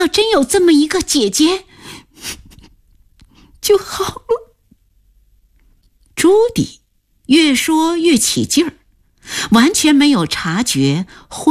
要真有这么一个姐姐就好了。朱迪越说越起劲儿，完全没有察觉